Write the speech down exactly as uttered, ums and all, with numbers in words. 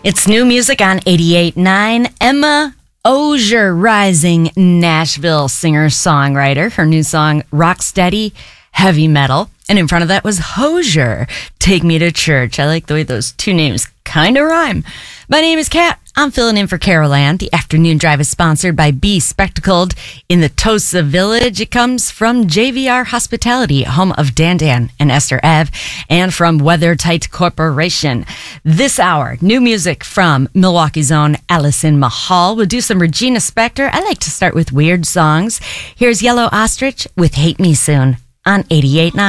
It's new music on eighty-eight point nine. Emma Osier, rising Nashville singer-songwriter. Her new song, Rocksteady Heavy Metal. And in front of that was Hozier, Take Me to Church. I like the way those two names kind of rhyme. My name is Kat. I'm filling in for Carol Ann. The afternoon drive is sponsored by Be Spectacled in the Tosa Village. It comes from J V R Hospitality, home of Dan Dan and Esther Ev, and from WeatherTight Corporation. This hour, new music from Milwaukee's own Allison Mahal. We'll do some Regina Spektor. I like to start with weird songs. Here's Yellow Ostrich with Hate Me Soon on eighty-eight point nine.